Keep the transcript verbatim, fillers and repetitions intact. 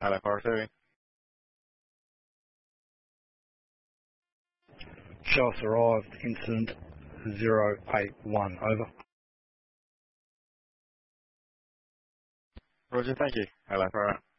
Hello, Forest. Show us arrived, incident zero eight one, over. Roger, thank you. Hello, Forest.